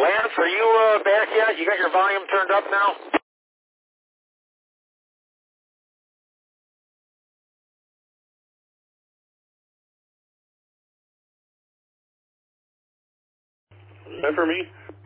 Lance, are you back yet? You got your volume turned up now? Is that for me?